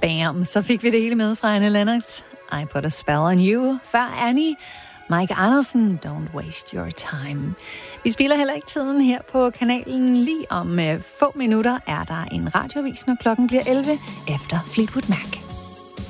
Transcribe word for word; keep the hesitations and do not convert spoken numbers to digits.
Bam, så fik vi det hele med fra Annie Lennox. I Put a Spell on You. Før Annie, Mike Andersen, Don't Waste Your Time. Vi spiller heller ikke tiden her på kanalen. Lige om uh, få minutter er der en radioavis, når klokken bliver elleve efter Fleetwood Mac.